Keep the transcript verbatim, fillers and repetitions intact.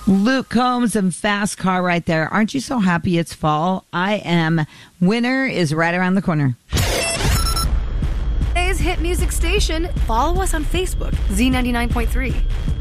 Luke Combs and Fast Car right there. Aren't you so happy it's fall? I am. Winter is right around the corner. Today's hit music station. Follow us on Facebook, Z ninety-nine point three.